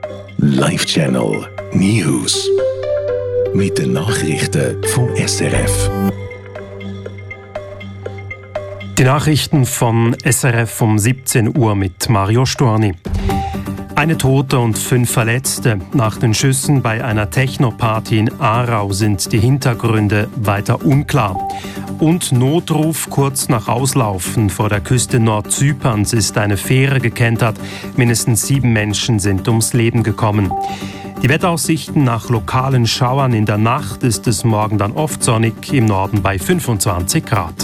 Live Channel News. Mit den Nachrichten vom SRF. Die Nachrichten von SRF um 17 Uhr mit Mario Storni. Eine Tote und 5 Verletzte. Nach den Schüssen bei einer Techno-Party in Aarau sind die Hintergründe weiter unklar. Und Notruf kurz nach Auslaufen. Vor der Küste Nordzyperns ist eine Fähre gekentert. Mindestens 7 Menschen sind ums Leben gekommen. Die Wetteraussichten: nach lokalen Schauern in der Nacht ist es morgen dann oft sonnig, im Norden bei 25 Grad.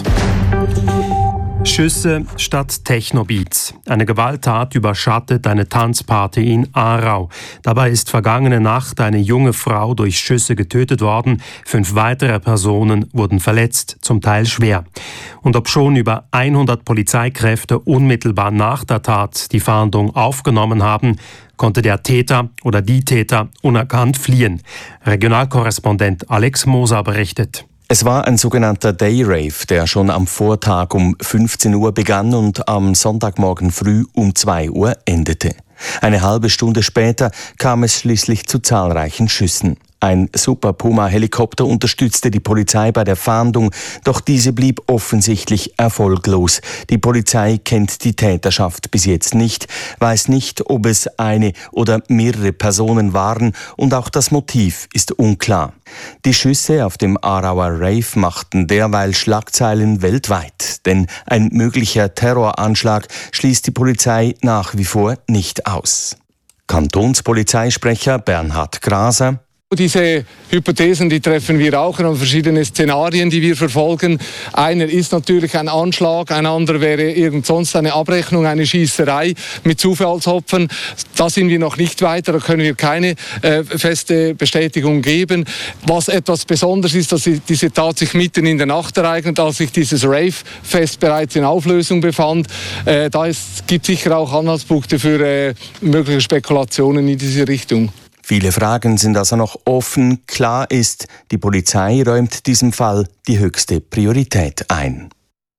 Schüsse statt Techno-Beats. Eine Gewalttat überschattet eine Tanzparty in Aarau. Dabei ist vergangene Nacht eine junge Frau durch Schüsse getötet worden. 5 weitere Personen wurden verletzt, zum Teil schwer. Und obschon über 100 Polizeikräfte unmittelbar nach der Tat die Fahndung aufgenommen haben, konnte der Täter oder die Täter unerkannt fliehen. Regionalkorrespondent Alex Moser berichtet. Es war ein sogenannter Day-Rave, der schon am Vortag um 15 Uhr begann und am Sonntagmorgen früh um 2 Uhr endete. Eine halbe Stunde später kam es schließlich zu zahlreichen Schüssen. Ein Super Puma-Helikopter unterstützte die Polizei bei der Fahndung, doch diese blieb offensichtlich erfolglos. Die Polizei kennt die Täterschaft bis jetzt nicht, weiß nicht, ob es eine oder mehrere Personen waren, und auch das Motiv ist unklar. Die Schüsse auf dem Aarauer Rave machten derweil Schlagzeilen weltweit, denn ein möglicher Terroranschlag schließt die Polizei nach wie vor nicht aus. Kantonspolizeisprecher Bernhard Graser: Diese Hypothesen, die treffen wir auch an verschiedene Szenarien, die wir verfolgen. Einer ist natürlich ein Anschlag, ein anderer wäre irgend sonst eine Abrechnung, eine Schießerei mit Zufallsopfern. Da sind wir noch nicht weiter, da können wir keine feste Bestätigung geben. Was etwas Besonderes ist, dass diese Tat sich mitten in der Nacht ereignet, als sich dieses Rave-Fest bereits in Auflösung befand. Gibt sicher auch Anhaltspunkte für mögliche Spekulationen in diese Richtung. Viele Fragen sind also noch offen. Klar ist, die Polizei räumt diesem Fall die höchste Priorität ein.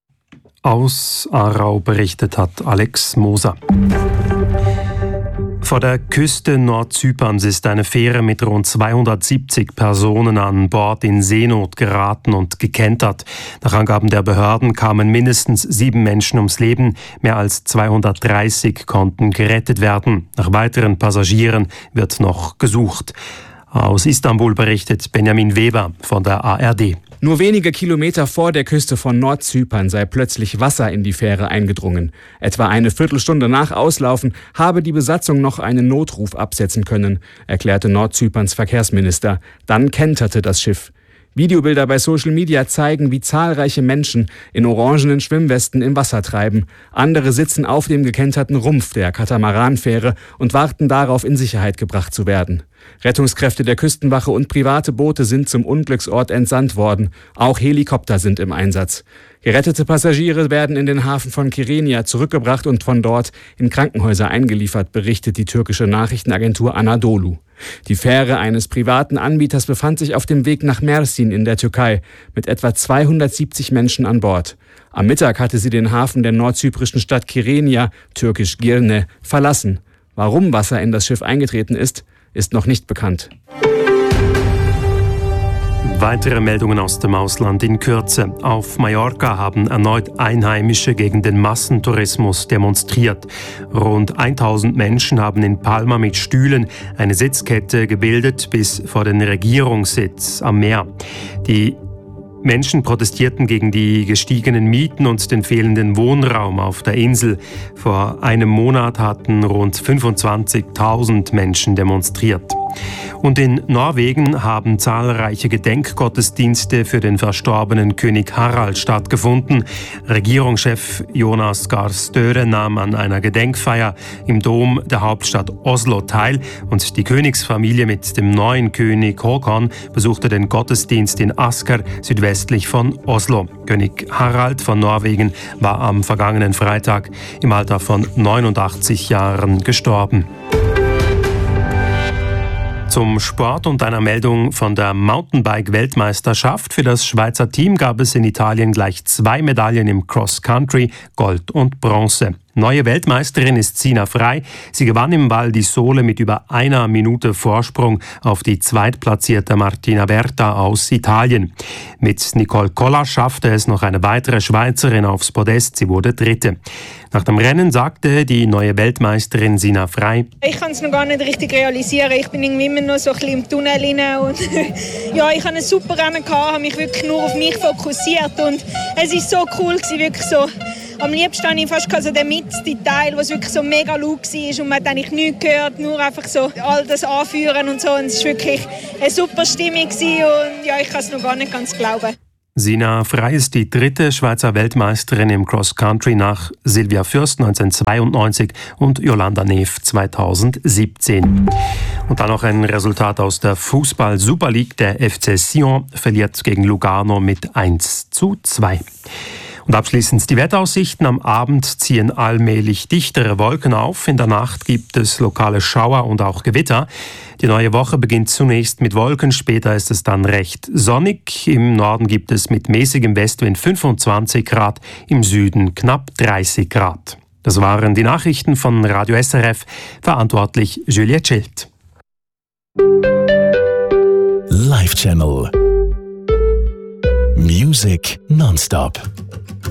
Aus Aarau berichtet hat Alex Moser. Vor der Küste Nordzyperns ist eine Fähre mit rund 270 Personen an Bord in Seenot geraten und gekentert. Nach Angaben der Behörden kamen mindestens 7 Menschen ums Leben. Mehr als 230 konnten gerettet werden. Nach weiteren Passagieren wird noch gesucht. Aus Istanbul berichtet Benjamin Weber von der ARD. Nur wenige Kilometer vor der Küste von Nordzypern sei plötzlich Wasser in die Fähre eingedrungen. Etwa eine Viertelstunde nach Auslaufen habe die Besatzung noch einen Notruf absetzen können, erklärte Nordzyperns Verkehrsminister. Dann kenterte das Schiff. Videobilder bei Social Media zeigen, wie zahlreiche Menschen in orangenen Schwimmwesten im Wasser treiben. Andere sitzen auf dem gekenterten Rumpf der Katamaranfähre und warten darauf, in Sicherheit gebracht zu werden. Rettungskräfte der Küstenwache und private Boote sind zum Unglücksort entsandt worden. Auch Helikopter sind im Einsatz. Gerettete Passagiere werden in den Hafen von Kyrenia zurückgebracht und von dort in Krankenhäuser eingeliefert, berichtet die türkische Nachrichtenagentur Anadolu. Die Fähre eines privaten Anbieters befand sich auf dem Weg nach Mersin in der Türkei mit etwa 270 Menschen an Bord. Am Mittag hatte sie den Hafen der nordzyprischen Stadt Kyrenia, türkisch Girne, verlassen. Warum Wasser in das Schiff eingetreten ist noch nicht bekannt. Weitere Meldungen aus dem Ausland in Kürze. Auf Mallorca haben erneut Einheimische gegen den Massentourismus demonstriert. Rund 1000 Menschen haben in Palma mit Stühlen eine Sitzkette gebildet bis vor den Regierungssitz am Meer. Die Menschen protestierten gegen die gestiegenen Mieten und den fehlenden Wohnraum auf der Insel. Vor einem Monat hatten rund 25.000 Menschen demonstriert. Und in Norwegen haben zahlreiche Gedenkgottesdienste für den verstorbenen König Harald stattgefunden. Regierungschef Jonas Gahr Støre nahm an einer Gedenkfeier im Dom der Hauptstadt Oslo teil und die Königsfamilie mit dem neuen König Håkon besuchte den Gottesdienst in Asker, südwestlich von Oslo. König Harald von Norwegen war am vergangenen Freitag im Alter von 89 Jahren gestorben. Zum Sport und einer Meldung von der Mountainbike-Weltmeisterschaft. Für das Schweizer Team gab es in Italien gleich 2 Medaillen im Cross-Country, Gold und Bronze. Neue Weltmeisterin ist Sina Frey. Sie gewann im Val di Sole mit über 1 Minute Vorsprung auf die zweitplatzierte Martina Berta aus Italien. Mit Nicole Koller schaffte es noch eine weitere Schweizerin aufs Podest. Sie wurde Dritte. Nach dem Rennen sagte die neue Weltmeisterin Sina Frey: Ich kann es noch gar nicht richtig realisieren. Ich bin irgendwie immer noch so ein bisschen im Tunnel rein. Und ja, ich hatte ein super Rennen, habe mich wirklich nur auf mich fokussiert. Und es war so cool, wirklich so. Am liebsten hatte ich fast so den mittleren Teil, wo es wirklich so mega laut war und man hat eigentlich nichts gehört, nur einfach so all das Anführen und so. Und es war wirklich eine super Stimmung und ja, ich kann es noch gar nicht ganz glauben. Sina Frey ist die 3. Schweizer Weltmeisterin im Cross-Country nach Silvia Fürst 1992 und Jolanda Neff 2017. Und dann noch ein Resultat aus der Fußball-Super League. Der FC Sion verliert gegen Lugano mit 1:2. Und abschließend die Wetteraussichten. Am Abend ziehen allmählich dichtere Wolken auf. In der Nacht gibt es lokale Schauer und auch Gewitter. Die neue Woche beginnt zunächst mit Wolken, später ist es dann recht sonnig. Im Norden gibt es mit mäßigem Westwind 25 Grad, im Süden knapp 30 Grad. Das waren die Nachrichten von Radio SRF, verantwortlich Juliette Schild. Live Channel. Music nonstop.